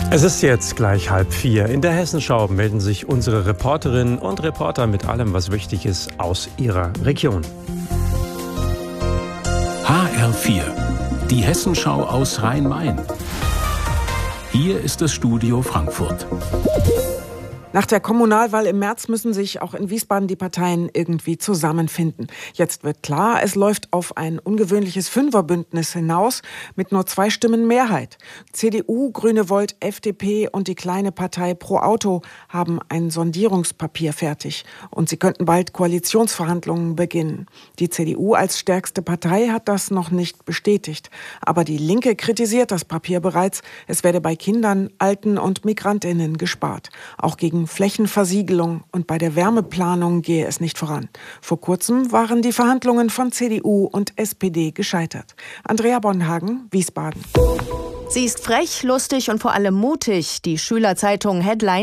Es ist jetzt gleich 3:30. In der Hessenschau melden sich unsere Reporterinnen und Reporter mit allem, was wichtig ist aus ihrer Region. HR4, die Hessenschau aus Rhein-Main. Hier ist das Studio Frankfurt. Nach der Kommunalwahl im März müssen sich auch in Wiesbaden die Parteien irgendwie zusammenfinden. Jetzt wird klar, es läuft auf ein ungewöhnliches Fünferbündnis hinaus mit nur 2 Stimmen Mehrheit. CDU, Grüne Volt, FDP und die kleine Partei Pro Auto haben ein Sondierungspapier fertig. Und sie könnten bald Koalitionsverhandlungen beginnen. Die CDU als stärkste Partei hat das noch nicht bestätigt. Aber die Linke kritisiert das Papier bereits. Es werde bei Kindern, Alten und MigrantInnen gespart. Auch gegen Flächenversiegelung und bei der Wärmeplanung gehe es nicht voran. Vor kurzem waren die Verhandlungen von CDU und SPD gescheitert. Andrea Bonhagen, Wiesbaden. Sie ist frech, lustig und vor allem mutig. Die Schülerzeitung Headline